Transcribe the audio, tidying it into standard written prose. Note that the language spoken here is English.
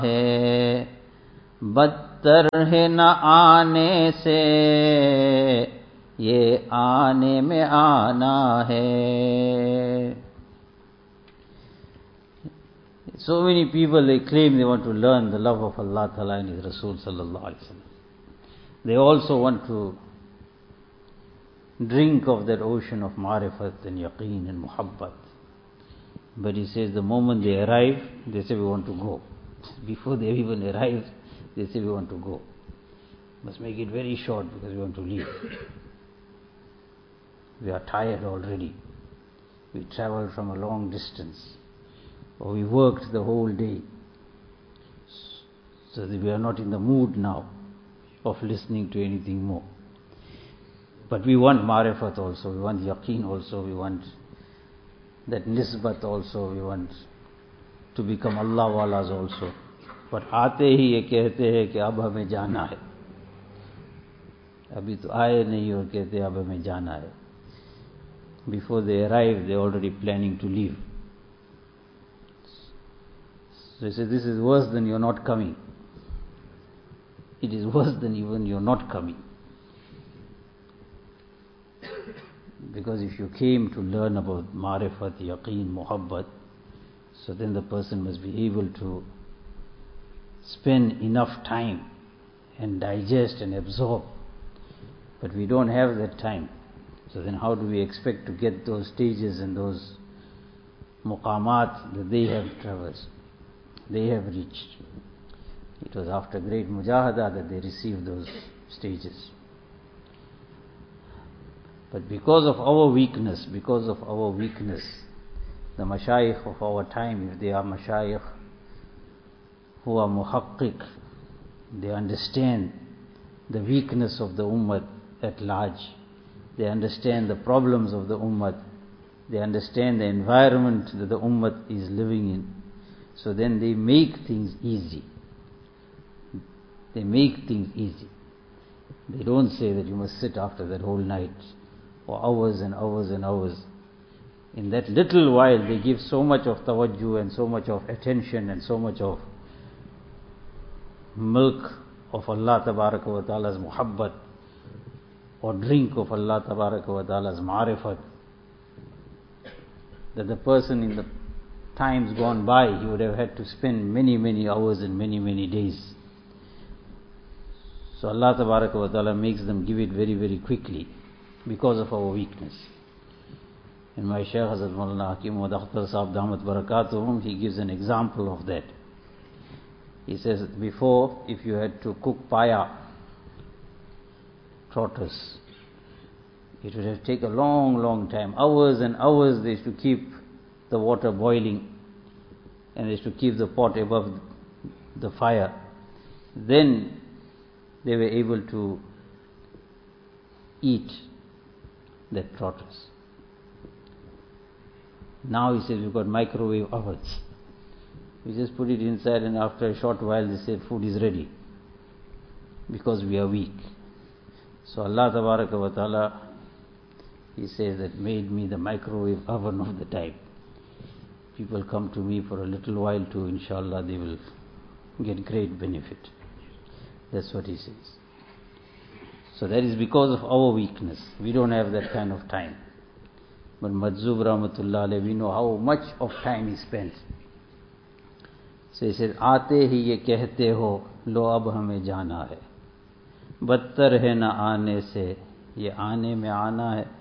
है, बदतर है न आने से, ये आने में आना है. So many people, they claim they want to learn the love of Allah Ta'ala and His Rasul Sallallahu Alaihi Wasallam. They also want to drink of that ocean of marifat and yaqeen and muhabbat. But he says the moment they arrive, they say we want to go. Before they even arrive, they say we want to go. Must make it very short because we want to leave. We are tired already. We traveled from a long distance. Or we worked the whole day. So that we are not in the mood now of listening to anything more. But we want marifat also, we want yaqeen also, we want that nisbat also, we want to become Allah walas also. But आते ही ये कहते हैं कि अब हमें जाना है. अभी तो आए नहीं और कहते अब हमें जाना है. Before they arrive, they are already planning to leave. So he said, this is worse than you're not coming. It is worse than even you're not coming. Because if you came to learn about marifat, yaqeen, muhabbat, so then the person must be able to spend enough time and digest and absorb. But we don't have that time. So then how do we expect to get those stages and those muqamat that they have traversed, they have reached? It was after great mujahada that they received those stages. But because of our weakness, the mashayikh of our time, if they are mashayikh who are muhaqqiq, they understand the weakness of the ummah at large, they understand the problems of the ummah, they understand the environment that the ummah is living in, so then they make things easy. They make things easy. They don't say that you must sit after that whole night for hours and hours and hours. In that little while they give so much of tawajjuh and so much of attention and so much of milk of Allah Tabaraka wa Ta'ala's muhabbat, or drink of Allah Tabaraka wa Ta'ala's ma'rifat, that the person in the times gone by, he would have had to spend many, many hours and many, many days. So Allah Tabaraka wa Ta'ala makes them give it very, very quickly because of our weakness. And my Shaykh Hazrat Maulana Hakim Muhammad Akhtar Sahab Damat Barakatuhum, he gives an example of that. He says, before, if you had to cook paya, tortoise, it would have taken a long, long time. Hours and hours they used to keep the water boiling and they used to keep the pot above the fire. Then they were able to eat that tortoise. Now he says we've got microwave ovens. We just put it inside and after a short while they say food is ready. Because we are weak. So Allah Tabaraka wa Ta'ala, He says that made me the microwave oven of the time. People come to me for a little while too, inshallah they will get great benefit. That's what He says. So that is because of our weakness. We don't have that kind of time. But Majzub Rahmatullah alayhi, we know how much of time he spent. So he says, आते ही ये कहते हो लो अब हमें जाना है, बदतर है न आने से, ये आने में आना है.